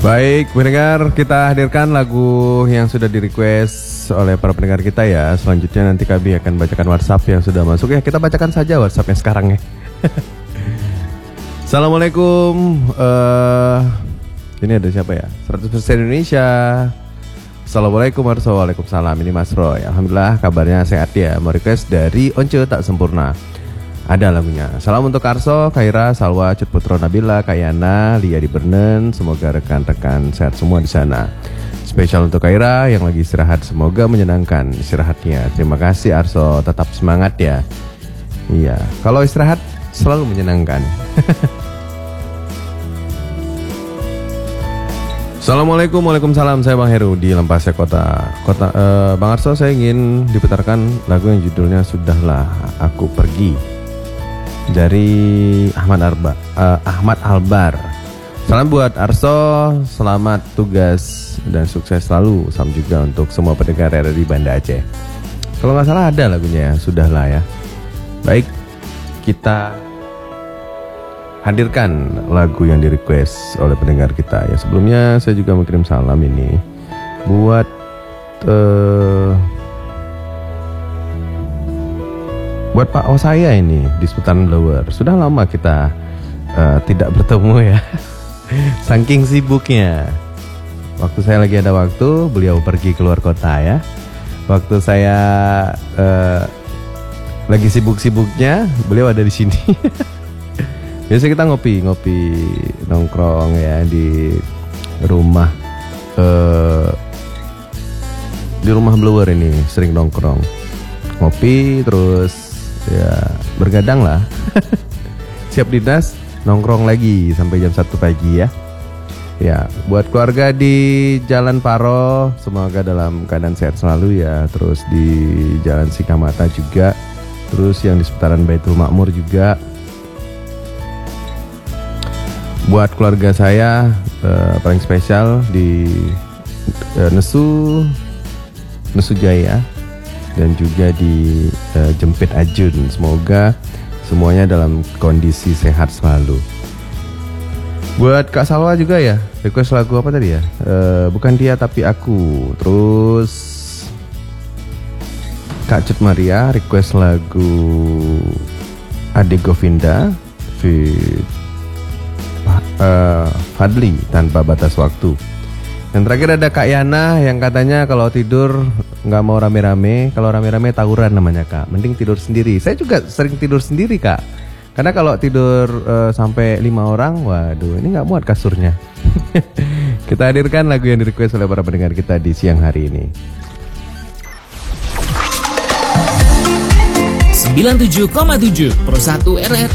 Baik, pendengar, kita hadirkan lagu yang sudah di-request oleh para pendengar kita ya. Selanjutnya nanti kami akan bacakan WhatsApp yang sudah masuk ya. Kita bacakan saja WhatsAppnya sekarang ya. Assalamualaikum. Ini ada siapa ya? 100% Indonesia. Assalamualaikum warahmatullahi wabarakatuh. Ini Mas Roy. Alhamdulillah kabarnya sehat ya. Mau request dari Once Tak Sempurna. Ada lagunya. Salam untuk Arso, Kaira, Salwa, Cut Putro, Nabila, Kayana, Lia di Bernen. Semoga rekan-rekan sehat semua di sana. Spesial untuk Kaira yang lagi istirahat. Semoga menyenangkan istirahatnya. Terima kasih Arso. Tetap semangat ya. Iya. Kalau istirahat selalu menyenangkan. Assalamualaikum, waalaikumsalam. Saya Bang Heru di Lempase Kota. Bang Arso, saya ingin diputarkan lagu yang judulnya Sudahlah Aku Pergi dari Ahmad Albar. Salam buat Arso, selamat tugas dan sukses selalu. Salam juga untuk semua pendengar yang ada di Banda Aceh. Kalau nggak salah ada lagunya ya, Sudahlah ya. Baik, kita hadirkan lagu yang di-request oleh pendengar kita ya. Sebelumnya saya juga mengirim salam ini buat buat Pak O saya ini di seputaran Blower. Sudah lama kita tidak bertemu ya. Saking sibuknya. Waktu saya lagi ada waktu, beliau pergi keluar kota ya. Waktu saya lagi sibuk-sibuknya, beliau ada di sini. Biasa kita ngopi nongkrong ya di rumah Blower ini, sering nongkrong ngopi terus ya bergadang lah. Siap dinas nongkrong lagi sampai jam 1 pagi ya. Ya, buat keluarga di Jalan Paro semoga dalam keadaan sehat selalu ya. Terus di Jalan Sikamata juga. Terus yang di seputaran Baitul Makmur juga. Buat keluarga saya paling spesial di Nesu Jaya dan juga di Jempit Ajun. Semoga semuanya dalam kondisi sehat selalu. Buat Kak Salwa juga ya, request lagu apa tadi ya? Bukan Dia Tapi Aku. Terus Kak Cut Maria request lagu Ade Govinda Fadli Tanpa Batas Waktu. Yang terakhir ada Kak Yana yang katanya kalau tidur nggak mau rame-rame, kalau rame-rame tawuran namanya Kak. Mending tidur sendiri. Saya juga sering tidur sendiri Kak. Karena kalau tidur sampai 5 orang, waduh ini nggak muat kasurnya. Kita hadirkan lagu yang di-request oleh para pendengar kita di siang hari ini. 97,7 Pro 1 RR